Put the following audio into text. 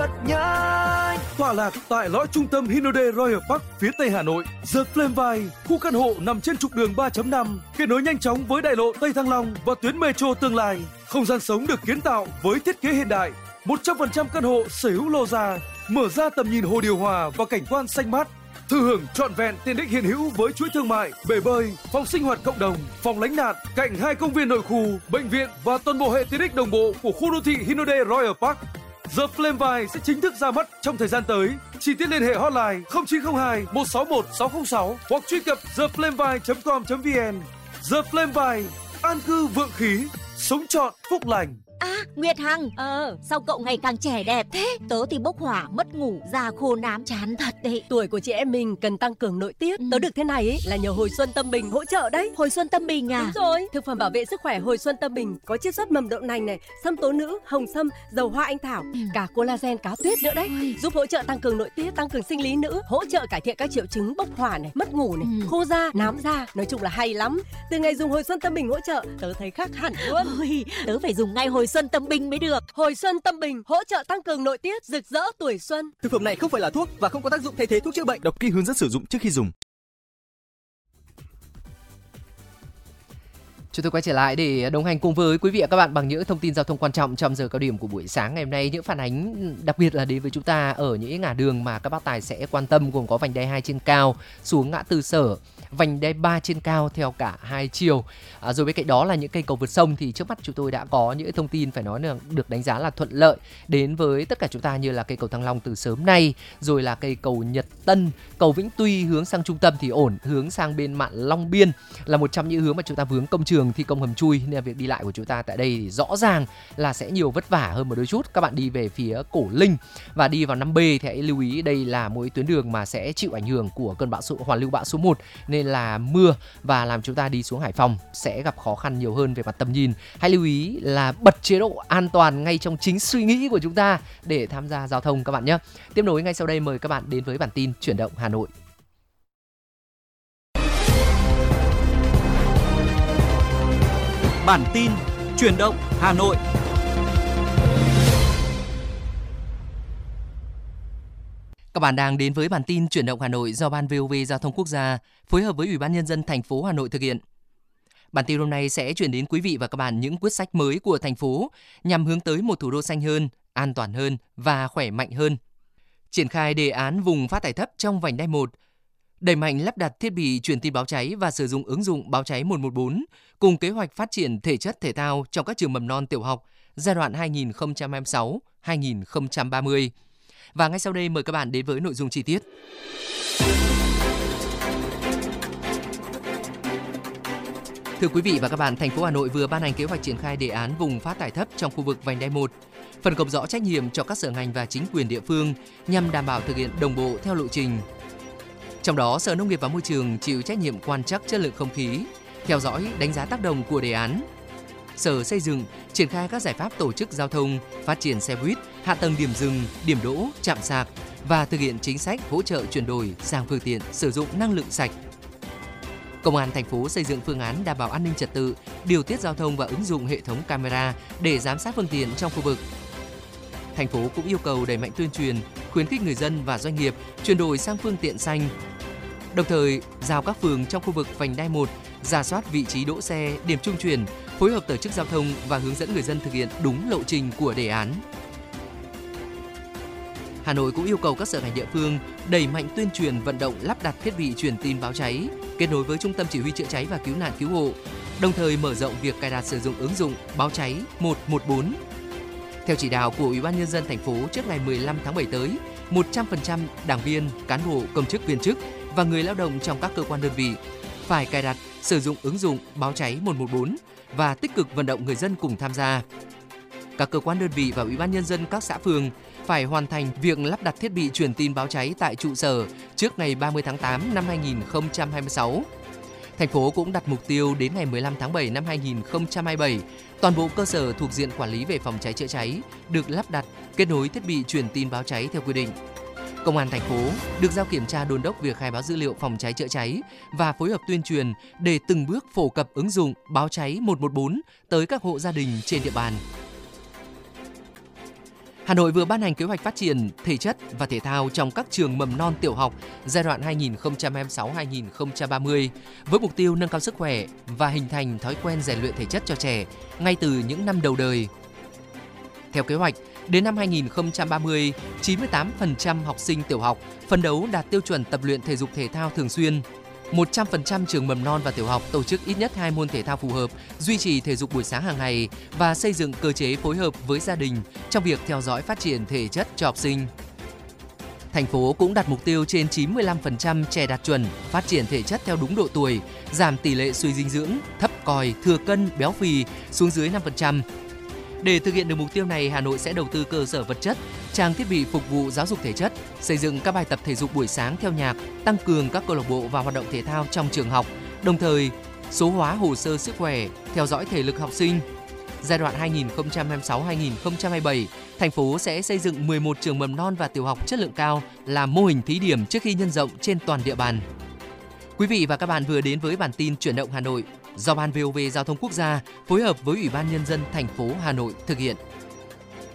Nhanh! Tọa lạc tại lõi trung tâm Hinode Royal Park phía tây Hà Nội, The Flameville, khu căn hộ nằm trên trục đường 3.5, kết nối nhanh chóng với đại lộ Tây Thăng Long và tuyến metro tương lai. Không gian sống được kiến tạo với thiết kế hiện đại, 100% căn hộ sở hữu lô ra, mở ra tầm nhìn hồ điều hòa và cảnh quan xanh mát. Thừa hưởng trọn vẹn tiện ích hiện hữu với chuỗi thương mại, bể bơi, phòng sinh hoạt cộng đồng, phòng lánh nạn, cạnh 2 công viên nội khu, bệnh viện và toàn bộ hệ tiện ích đồng bộ của khu đô thị Hinode Royal Park. The Flameville sẽ chính thức ra mắt trong thời gian tới. Chi tiết liên hệ hotline 0902 161 606 hoặc truy cập theflameville.com.vn. The Flameville, an cư vượng khí, sống trọn phúc lành. Nguyệt Hằng, sao cậu ngày càng trẻ đẹp thế? Tớ thì bốc hỏa, mất ngủ, da khô nám, chán thật đấy. Tuổi của chị em mình cần tăng cường nội tiết. Tớ được thế này ấy là nhờ Hồi Xuân Tâm Bình hỗ trợ đấy. Hồi Xuân Tâm Bình à? Đúng rồi. Thực phẩm bảo vệ sức khỏe Hồi Xuân Tâm Bình có chiết xuất mầm đậu nành này, sâm tố nữ, hồng sâm, dầu hoa anh thảo, cả collagen cá tuyết nữa đấy. Giúp hỗ trợ tăng cường nội tiết, tăng cường sinh lý nữ, hỗ trợ cải thiện các triệu chứng bốc hỏa này, mất ngủ này, khô da, nám da. Nói chung là hay lắm. Từ ngày dùng Hồi Xuân Tâm Bình hỗ trợ, tớ thấy khác hẳn luôn. Tớ phải dùng ngay Hồi Xuân Tâm Bình mới được. Hồi Xuân Tâm Bình hỗ trợ tăng cường nội tiết, rực rỡ tuổi xuân. Thực phẩm này không phải là thuốc và không có tác dụng thay thế thuốc chữa bệnh. Đọc kỹ hướng dẫn sử dụng trước khi dùng. Chúng tôi quay trở lại để đồng hành cùng với quý vị và các bạn bằng những thông tin giao thông quan trọng trong giờ cao điểm của buổi sáng ngày hôm nay. Những phản ánh đặc biệt là đến với chúng ta ở những ngã đường mà các bác tài sẽ quan tâm, gồm có vành đai 2 trên cao xuống ngã tư Sở, vành đai 3 trên cao theo cả hai chiều. Rồi bên cạnh đó là những cây cầu vượt sông thì trước mắt chúng tôi đã có những thông tin phải nói là được đánh giá là thuận lợi đến với tất cả chúng ta, như là cây cầu Thăng Long từ sớm nay, rồi là cây cầu Nhật Tân, cầu Vĩnh Tuy hướng sang trung tâm thì ổn, hướng sang bên mạn Long Biên là một trong những hướng mà chúng ta vướng công trường thi công hầm chui, nên là việc đi lại của chúng ta tại đây thì rõ ràng là sẽ nhiều vất vả hơn một đôi chút. Các bạn đi về phía Cổ Linh và đi vào 5B thì hãy lưu ý đây là một tuyến đường mà sẽ chịu ảnh hưởng của cơn bão hoàn lưu bão số 1, nên là mưa và làm chúng ta đi xuống Hải Phòng sẽ gặp khó khăn nhiều hơn về mặt tầm nhìn. Hãy lưu ý là bật chế độ an toàn ngay trong chính suy nghĩ của chúng ta để tham gia giao thông các bạn nhé. Tiếp nối ngay sau đây, mời các bạn đến với bản tin chuyển động Hà Nội. Bản tin chuyển động Hà Nội. Các bạn đang đến với bản tin chuyển động Hà Nội do Ban VOV Giao thông Quốc gia phối hợp với Ủy ban Nhân dân thành phố Hà Nội thực hiện. Bản tin hôm nay sẽ chuyển đến quý vị và các bạn những quyết sách mới của thành phố nhằm hướng tới một thủ đô xanh hơn, an toàn hơn và khỏe mạnh hơn. Triển khai đề án vùng phát thải thấp trong vành đai 1, đẩy mạnh lắp đặt thiết bị truyền tin báo cháy và sử dụng ứng dụng báo cháy 114 cùng kế hoạch phát triển thể chất thể thao trong các trường mầm non tiểu học giai đoạn 2026-2030. Và ngay sau đây mời các bạn đến với nội dung chi tiết. Thưa quý vị và các bạn, thành phố Hà Nội vừa ban hành kế hoạch triển khai đề án vùng phát thải thấp trong khu vực vành đai 1, phân công rõ trách nhiệm cho các sở ngành và chính quyền địa phương nhằm đảm bảo thực hiện đồng bộ theo lộ trình. Trong đó, Sở Nông nghiệp và Môi trường chịu trách nhiệm quan trắc chất lượng không khí, theo dõi, đánh giá tác động của đề án. Sở Xây dựng triển khai các giải pháp tổ chức giao thông, phát triển xe buýt, hạ tầng điểm dừng, điểm đỗ, trạm sạc và thực hiện chính sách hỗ trợ chuyển đổi sang phương tiện sử dụng năng lượng sạch. Công an thành phố xây dựng phương án đảm bảo an ninh trật tự, điều tiết giao thông và ứng dụng hệ thống camera để giám sát phương tiện trong khu vực. Thành phố cũng yêu cầu đẩy mạnh tuyên truyền, khuyến khích người dân và doanh nghiệp chuyển đổi sang phương tiện xanh. Đồng thời, giao các phường trong khu vực vành đai 1 rà soát vị trí đỗ xe, điểm trung chuyển, phối hợp tổ chức giao thông và hướng dẫn người dân thực hiện đúng lộ trình của đề án. Hà Nội cũng yêu cầu các sở ngành địa phương đẩy mạnh tuyên truyền vận động lắp đặt thiết bị truyền tin báo cháy, kết nối với Trung tâm Chỉ huy Chữa cháy và Cứu nạn Cứu hộ, đồng thời mở rộng việc cài đặt sử dụng ứng dụng báo cháy 114. Theo chỉ đạo của Ủy ban Nhân dân thành phố, trước ngày 15 tháng 7 tới, 100% đảng viên, cán bộ, công chức viên chức và người lao động trong các cơ quan đơn vị phải cài đặt sử dụng ứng dụng báo cháy 114 và tích cực vận động người dân cùng tham gia. Các cơ quan đơn vị và Ủy ban Nhân dân các xã phường phải hoàn thành việc lắp đặt thiết bị truyền tin báo cháy tại trụ sở trước ngày 30 tháng 8 năm 2026. Thành phố cũng đặt mục tiêu đến ngày 15 tháng 7 năm 2027, toàn bộ cơ sở thuộc diện quản lý về phòng cháy chữa cháy được lắp đặt, kết nối thiết bị truyền tin báo cháy theo quy định. Công an thành phố được giao kiểm tra đôn đốc việc khai báo dữ liệu phòng cháy chữa cháy và phối hợp tuyên truyền để từng bước phổ cập ứng dụng báo cháy 114 tới các hộ gia đình trên địa bàn. Hà Nội vừa ban hành kế hoạch phát triển thể chất và thể thao trong các trường mầm non tiểu học giai đoạn 2026-2030 với mục tiêu nâng cao sức khỏe và hình thành thói quen rèn luyện thể chất cho trẻ ngay từ những năm đầu đời. Theo kế hoạch, đến năm 2030, 98% học sinh tiểu học phấn đấu đạt tiêu chuẩn tập luyện thể dục thể thao thường xuyên. 100% trường mầm non và tiểu học tổ chức ít nhất 2 môn thể thao phù hợp, duy trì thể dục buổi sáng hàng ngày và xây dựng cơ chế phối hợp với gia đình trong việc theo dõi phát triển thể chất cho học sinh. Thành phố cũng đặt mục tiêu trên 95% trẻ đạt chuẩn phát triển thể chất theo đúng độ tuổi, giảm tỷ lệ suy dinh dưỡng, thấp còi, thừa cân, béo phì xuống dưới 5%. Để thực hiện được mục tiêu này, Hà Nội sẽ đầu tư cơ sở vật chất, trang thiết bị phục vụ giáo dục thể chất, xây dựng các bài tập thể dục buổi sáng theo nhạc, tăng cường các câu lạc bộ và hoạt động thể thao trong trường học, đồng thời số hóa hồ sơ sức khỏe, theo dõi thể lực học sinh. Giai đoạn 2026-2027, thành phố sẽ xây dựng 11 trường mầm non và tiểu học chất lượng cao làm mô hình thí điểm trước khi nhân rộng trên toàn địa bàn. Quý vị và các bạn vừa đến với bản tin Chuyển động Hà Nội do Ban VOV Giao thông Quốc gia phối hợp với Ủy ban Nhân dân thành phố Hà Nội thực hiện.